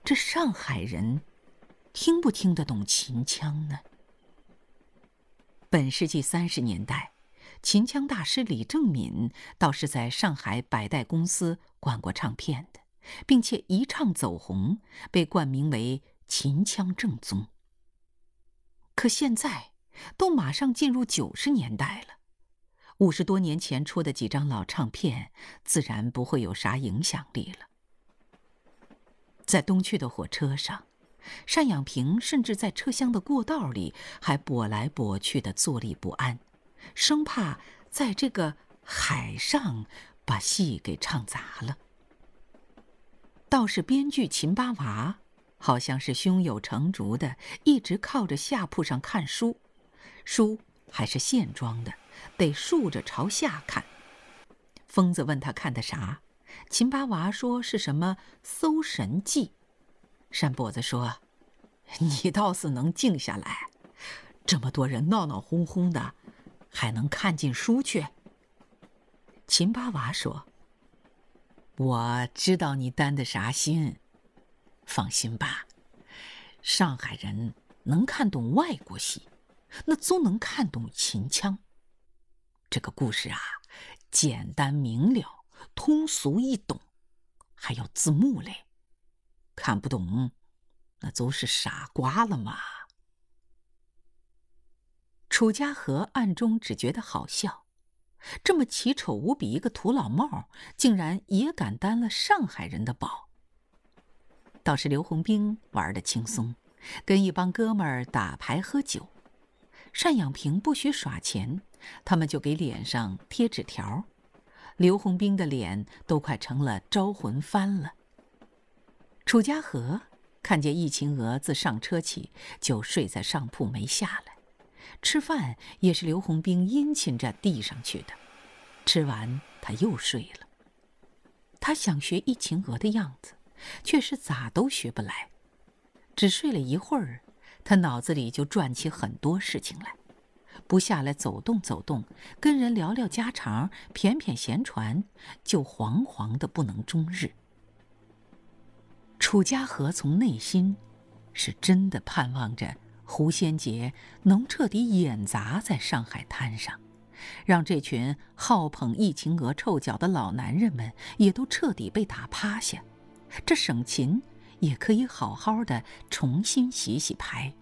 这上海人听不听得懂秦腔呢？本世纪30年代，秦腔大师李正敏倒是在上海百代公司管过唱片的，并且一唱走红，被冠名为秦腔正宗。可现在都马上进入90年代了，50多年前出的几张老唱片自然不会有啥影响力了。在东去的火车上，单养平甚至在车厢的过道里还踱来踱去的坐立不安，生怕在这个海上把戏给唱砸了。倒是编剧秦八娃好像是胸有成竹的，一直靠着下铺上看书，书还是线装的，得竖着朝下看。疯子问他看的啥，秦八娃说是什么《搜神记》。单跛子说：“你倒是能静下来，这么多人闹闹哄哄的，还能看进书去？”秦八娃说：“我知道你担的啥心，放心吧，上海人能看懂外国戏，那总能看懂秦腔。这个故事啊，简单明了，通俗易懂，还有字幕嘞。看不懂，那就是傻瓜了嘛。”楚家河暗中只觉得好笑，这么奇丑无比一个土老帽，竟然也敢担了上海人的宝。倒是刘洪兵玩得轻松，跟一帮哥们儿打牌喝酒。单养平不许耍钱，他们就给脸上贴纸条。刘洪兵的脸都快成了招魂幡了。楚家河看见易秦娥自上车起就睡在上铺没下来，吃饭也是刘洪兵殷勤着递上去的，吃完他又睡了。他想学易秦娥的样子，却是咋都学不来。只睡了一会儿，他脑子里就转起很多事情来，不下来走动走动，跟人聊聊家常，谝谝闲传，就惶惶的不能终日。楚家河从内心是真的盼望着胡先杰能彻底演砸在上海滩上，让这群好捧易秦娥臭脚的老男人们也都彻底被打趴下，这省秦也可以好好的重新洗洗牌。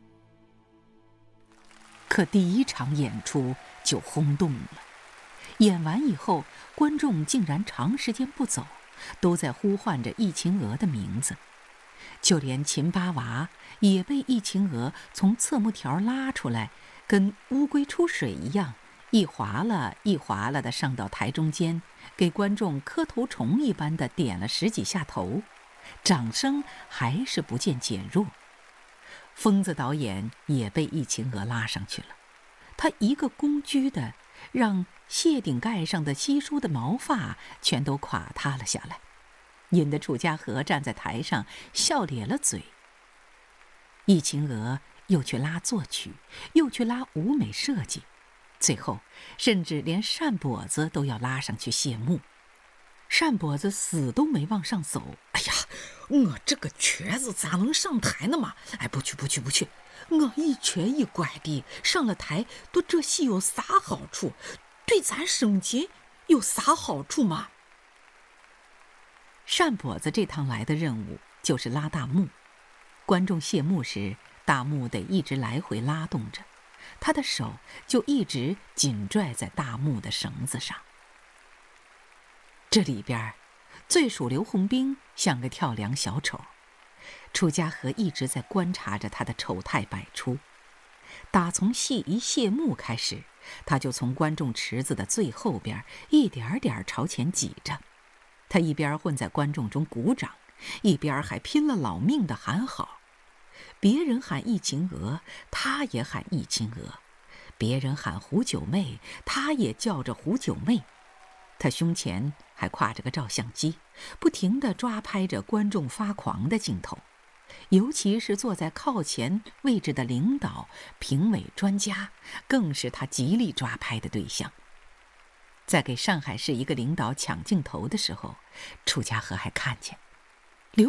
可第一场演出就轰动了，演完以后，观众竟然长时间不走，都在呼唤着易秦娥的名字。就连秦八娃也被易秦娥从侧幕条拉出来，跟乌龟出水一样，一划拉一划拉的上到台中间，给观众磕头虫一般的点了10几下头，掌声还是不见减弱。疯子导演也被易秦娥拉上去了，他一个公居的让谢顶盖上的稀疏的毛发全都垮塌了下来，引得楚家河站在台上笑咧了嘴。易秦娥又去拉作曲，又去拉舞美设计，最后甚至连单跛子都要拉上去谢幕。单跛子死都没往上走，哎呀，我这个瘸子咋能上台呢嘛？哎，不去，我一瘸一拐的上了台，对这戏有啥好处？对咱省钱有啥好处嘛？单跛子这趟来的任务就是拉大幕，观众谢幕时，大幕得一直来回拉动着，他的手就一直紧拽在大幕的绳子上。这里边最属刘洪兵像个跳梁小丑，楚家河一直在观察着他的丑态百出。打从戏一谢幕开始，他就从观众池子的最后边一点点朝前挤着，他一边混在观众中鼓掌，一边还拼了老命的喊好。别人喊易秦娥，他也喊易秦娥；别人喊胡九妹，他也叫着胡九妹。他胸前还挎着个照相机，不停地抓拍着观众发狂的镜头，尤其是坐在靠前位置的领导、评委、专家，更是他极力抓拍的对象。在给上海市一个领导抢镜头的时候，楚家河还看见